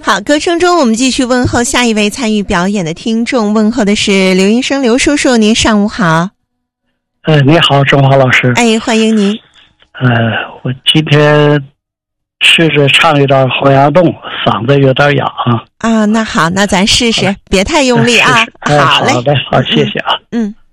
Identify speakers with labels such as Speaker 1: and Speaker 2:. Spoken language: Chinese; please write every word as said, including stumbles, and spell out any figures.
Speaker 1: 好，歌声中我们继续问候下一位参与表演的听众，问候的是刘医生，刘叔叔，您上午好。
Speaker 2: 呃，你好，钟华老师。
Speaker 1: 哎，欢迎您。
Speaker 2: 呃，我今天试着唱一段《洪崖洞》，嗓子有点哑啊。
Speaker 1: 啊，那好，那咱试试，别太用力啊。
Speaker 2: 哎、
Speaker 1: 好嘞。
Speaker 2: 好的，好，谢谢啊。
Speaker 1: 嗯。嗯